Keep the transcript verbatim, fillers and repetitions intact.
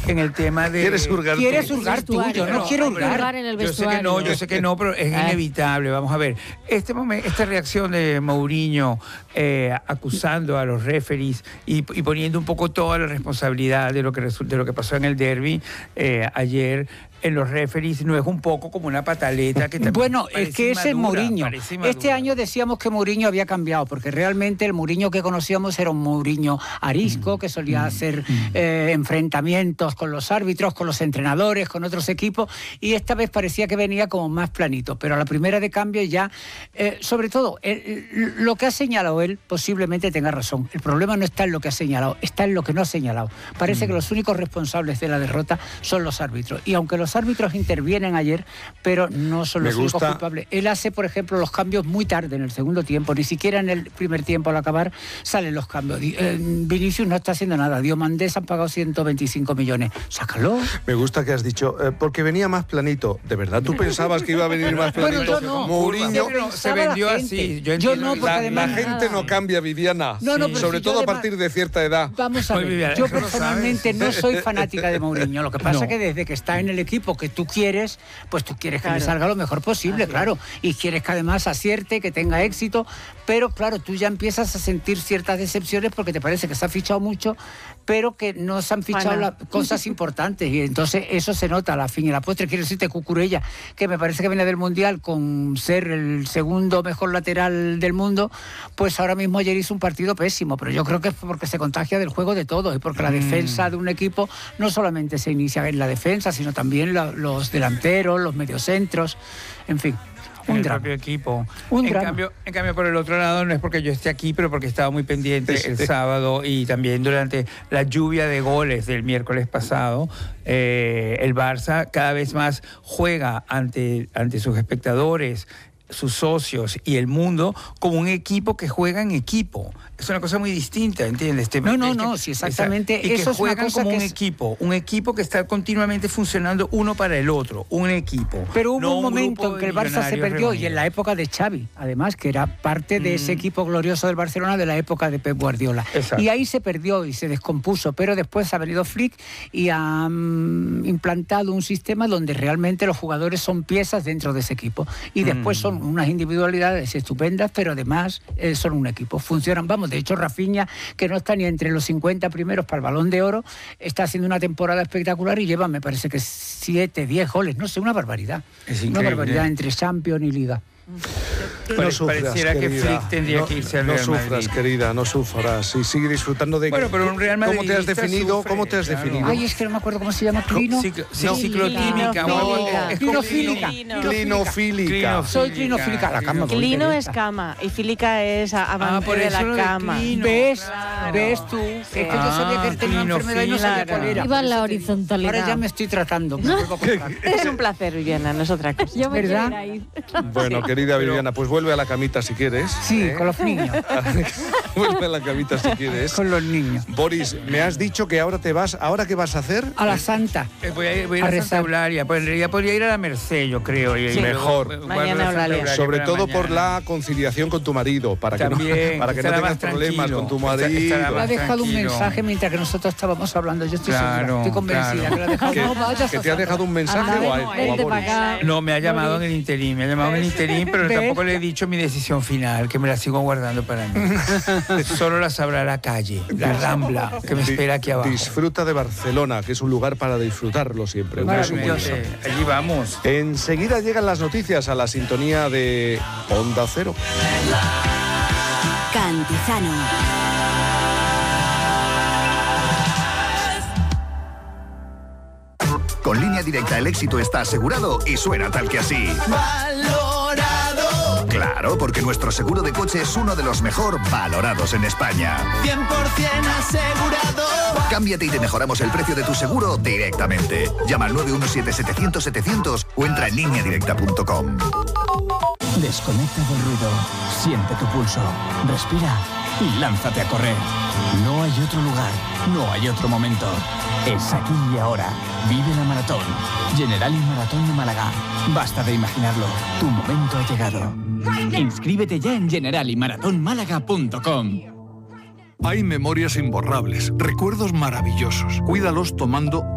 en el tema de... ¿Quieres hurgar tú? ¿Quieres hurgar tú? Yo no, no quiero hurgar. En el yo sé que no, yo sé que no, pero es Ah. inevitable. Vamos a ver, este momento, esta reacción de Mourinho eh, acusando a los referees y, y poniendo un poco toda la responsabilidad de lo que, de lo que pasó en el derbi eh, ayer en los referees, no es un poco como una pataleta que también Bueno, es que ese es Mourinho. Este año decíamos que Mourinho había cambiado, porque realmente el Mourinho que conocíamos era un Mourinho arisco, mm. que solía mm. hacer eh, enfrentamientos con los árbitros, con los entrenadores, con otros equipos, y esta vez parecía que venía como más planito, pero a la primera de cambio ya, eh, sobre todo, el, lo que ha señalado él posiblemente tenga razón. El problema no está en lo que ha señalado, está en lo que no ha señalado. Parece mm. que los únicos responsables de la derrota son los árbitros, y aunque los Los árbitros intervienen ayer, pero no son los únicos culpables. Él hace, por ejemplo, los cambios muy tarde en el segundo tiempo, ni siquiera en el primer tiempo al acabar salen los cambios. Eh, Vinicius no está haciendo nada. Diomandés han pagado ciento veinticinco millones. Sácalo. Me gusta que has dicho, eh, porque venía más planito. ¿De verdad tú pensabas que iba a venir más planito? Bueno, yo no. Mourinho no, se vendió así. Yo, yo no, porque la, además... la gente no cambia, Viviana. No, no, sí. Sobre si todo además, a partir de cierta edad. Vamos a ver, Viviana, yo personalmente no soy fanática de Mourinho. Lo que pasa es no. que desde que está en el equipo que tú quieres, pues tú quieres que claro. le salga lo mejor posible, Así claro, es. y quieres que además acierte, que tenga éxito, pero claro, tú ya empiezas a sentir ciertas decepciones porque te parece que se ha fichado mucho, pero que no se han fichado la, cosas importantes, y entonces eso se nota a la fin y a la postre. Quiero decirte, Cucurella, que me parece que viene del Mundial con ser el segundo mejor lateral del mundo, pues ahora mismo ayer hizo un partido pésimo, pero yo creo que es porque se contagia del juego de todos, y porque mm. la defensa de un equipo no solamente se inicia en la defensa, sino también la, los delanteros, los mediocentros, en fin. En un el drama. propio equipo. Un en, drama. cambio, en cambio, por el otro lado, no es porque yo esté aquí, pero porque estaba muy pendiente el sábado y también durante la lluvia de goles del miércoles pasado. Eh, el Barça cada vez más juega ante, ante sus espectadores, sus socios y el mundo como un equipo que juega en equipo. Es una cosa muy distinta, ¿entiendes? Este, no, no, este, no, sí, exactamente. Esa, y eso que juegan es una cosa como que un es... equipo, un equipo que está continuamente funcionando uno para el otro, un equipo. Pero hubo no un momento en que el Barça se perdió, y en la época de Xavi, además, que era parte de mm. ese equipo glorioso del Barcelona de la época de Pep Guardiola. Exacto. Y ahí se perdió y se descompuso, pero después ha venido Flick y ha um, implantado un sistema donde realmente los jugadores son piezas dentro de ese equipo. Y después mm. son unas individualidades estupendas, pero además eh, son un equipo. Funcionan, vamos, de hecho Rafinha, que no está ni entre los cincuenta primeros para el Balón de Oro, está haciendo una temporada espectacular y lleva, me parece que siete, diez goles, no sé, una barbaridad. Es una barbaridad entre Champions y Liga. No sufras, pareciera querida. que Flick tendría no, que irse al No Real sufras, Madrid. querida, no sufras. Y sigue disfrutando de... Bueno, pero un Real Madrid ¿Cómo te has definido? sufre, ¿Cómo te has claro. definido? Ay, es que no me acuerdo cómo se llama. Clino. Ciclo, sí, no. ciclotímica. Clinofílica. Es Clinofílica. Clinofílica. Soy clinofílica. La cama. Clino es cama y fílica es amante ah, de la cama. De ¿Ves? Claro. ¿Ves tú? Es que Ah, yo sabía que él tenía una enfermedad y no sabía cuál era. Iba en la horizontalidad. Ahora ya me estoy tratando. Me vuelvo a contar. Es un placer, Viviana, no es otra cosa. Yo me ¿verdad? Bueno, querida Viviana, pues vuelve a la camita si quieres. Sí, ¿eh? con los niños. Vuelve a la camita si quieres. Con los niños. Boris, me has dicho que ahora te vas, ¿ahora qué vas a hacer? A la Santa. Eh, voy a ir, voy a ir A a, rezar. Santa Eulalia. Pues en realidad podría ir a la Merced, yo creo. Y, Sí. y Mejor. luego, Mañana guardo la Santa Eulalia. Sobre para todo mañana. por la conciliación con tu marido, para que También, no, para que no estará tengas más problemas tranquilo. con tu Estará- marido. estará Le ha más dejado un tranquilo. mensaje mientras que nosotros estábamos hablando. Yo estoy Claro, segura. Estoy convencida claro. que le ha dejado. ¿Que, No vayas que a te ha Santa. dejado un mensaje Anda, o a, ven, o a vente Boris? para acá. No, me ha llamado en el interín, me ha llamado en el interín, pero ¿Ves? tampoco le he dicho mi decisión final, que me la sigo guardando para mí. Solo la sabrá la calle, la Rambla, que me espera aquí abajo. Disfruta de Barcelona, que es un lugar para disfrutarlo siempre. Un beso muy Maravilloso. grande. Allí vamos. Enseguida llegan las noticias a la sintonía de Onda Cero. Cantizano. Con Línea Directa el éxito está asegurado y suena tal que así. Valorado. Claro, porque nuestro seguro de coche es uno de los mejor valorados en España. cien por ciento asegurado. Cámbiate y te mejoramos el precio de tu seguro directamente. Llama al nueve uno siete, setecientos, setecientos o entra en línea directa punto com. Desconecta del ruido, siente tu pulso, respira y lánzate a correr. No hay otro lugar, no hay otro momento. Es aquí y ahora. Vive la maratón. Generali Maratón de Málaga. Basta de imaginarlo. Tu momento ha llegado. Inscríbete ya en generali maratón málaga punto com. Hay memorias imborrables, recuerdos maravillosos. Cuídalos tomando